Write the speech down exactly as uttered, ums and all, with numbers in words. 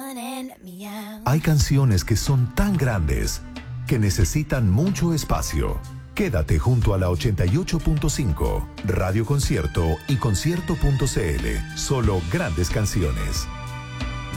Hay canciones que son tan grandes que necesitan mucho espacio. Quédate junto a la ochenta y ocho punto cinco, Radio Concierto y concierto punto c l. Solo grandes canciones.